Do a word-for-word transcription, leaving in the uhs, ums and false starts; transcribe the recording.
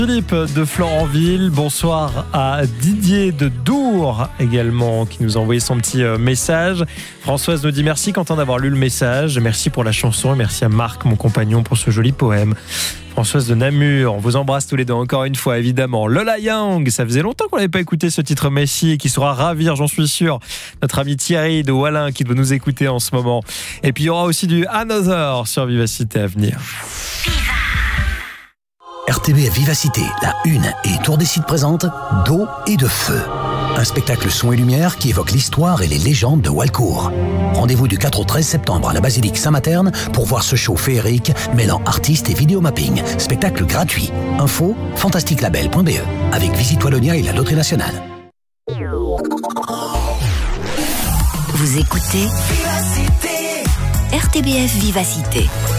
Philippe de Florenville, bonsoir à Didier de Dour également qui nous a envoyé son petit message. Françoise nous dit merci Quentin d'avoir lu le message, merci pour la chanson et merci à Marc mon compagnon pour ce joli poème. Françoise de Namur, on vous embrasse tous les deux encore une fois évidemment. Lola Young, ça faisait longtemps qu'on n'avait pas écouté ce titre Messi et qui saura ravir, j'en suis sûr, notre ami Thierry de Wallin qui doit nous écouter en ce moment. Et puis il y aura aussi du Another sur Vivacité à venir. R T B F Vivacité, la une et Tour des Sites présente D'eau et de feu. Un spectacle son et lumière qui évoque l'histoire et les légendes de Walcourt. Rendez-vous du quatre au treize septembre à la basilique Saint-Materne pour voir ce show féerique mêlant artistes et vidéomapping. Spectacle gratuit. Info fantastique label point b e avec Visite Wallonia et la Loterie Nationale. Vous écoutez R T B F Vivacité.